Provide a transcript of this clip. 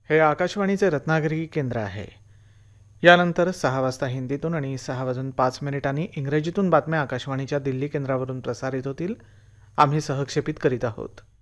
हे आकाशवाणीचे रत्नागिरी केंद्र आहे. यानंतर 6 वाजता हिंदीतून आणि 6:05 इंग्रजीतून बातम्या आकाशवाणीच्या दिल्ली केंद्रावरून प्रसारित होतील. आम्ही सहक्षेपित करीत आहोत.